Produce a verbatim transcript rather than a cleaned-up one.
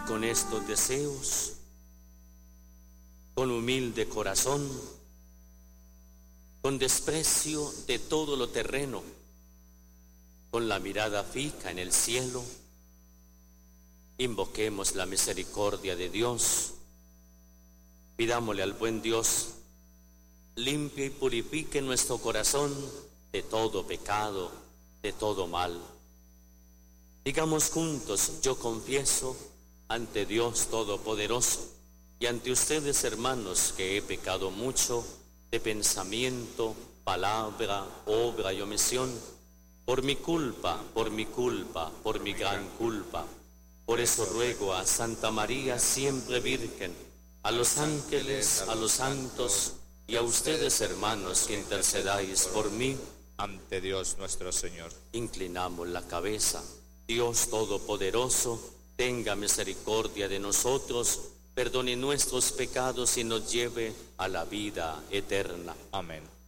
con estos deseos, con humilde corazón, con desprecio de todo lo terreno, con la mirada fija en el cielo, invoquemos la misericordia de Dios. Pidámosle al buen Dios, limpie y purifique nuestro corazón de todo pecado, de todo mal. Digamos juntos: yo confieso ante Dios Todopoderoso y ante ustedes, hermanos, que he pecado mucho de pensamiento, palabra, obra y omisión, por mi culpa, por mi culpa, por mi gran culpa. Por eso ruego a Santa María, siempre Virgen, a los ángeles, a los santos y a ustedes, hermanos, que intercedáis por mí ante Dios nuestro Señor. Inclinamos la cabeza. Dios Todopoderoso, tenga misericordia de nosotros, perdone nuestros pecados y nos lleve a la vida eterna. Amén.